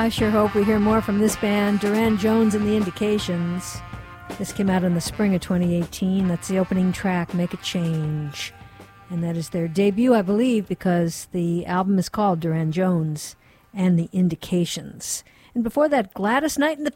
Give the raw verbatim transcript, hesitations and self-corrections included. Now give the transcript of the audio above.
I sure hope we hear more from this band, Durand Jones and the Indications. This came out in the spring of twenty eighteen. That's the opening track, Make a Change. And that is their debut, I believe, because the album is called Durand Jones and the Indications. And before that, Gladys Knight and the